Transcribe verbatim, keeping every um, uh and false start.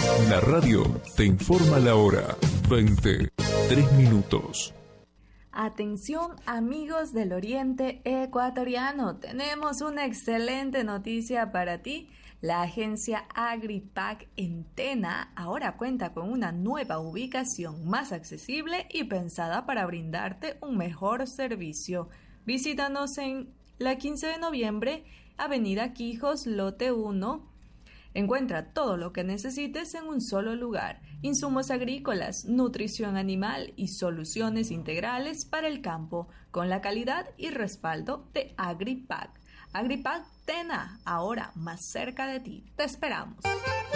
La radio te informa la hora. veintitrés minutos. Atención amigos del Oriente Ecuatoriano, tenemos una excelente noticia para ti. La agencia Agripac en Tena ahora cuenta con una nueva ubicación más accesible y pensada para brindarte un mejor servicio. Visítanos en la quince de noviembre, Avenida Quijos, lote uno. Encuentra todo lo que necesites en un solo lugar: insumos agrícolas, nutrición animal y soluciones integrales para el campo, con la calidad y respaldo de Agripac. Agripac Tena, ahora más cerca de ti. Te esperamos.